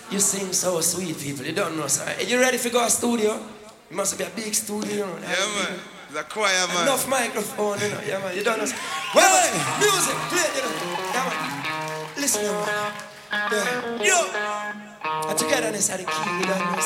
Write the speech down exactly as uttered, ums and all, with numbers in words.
You sing so sweet, people. You don't know, sir. Are you ready for go to studio? It must be a big studio, you know. Yeah, man. It's a choir, man. Enough microphone, you know. Yeah, man. You don't know. Well, man. Music, play it, you know. Yeah, man. Listen, man. Yeah. Yo. And togetherness are the key, you don't know.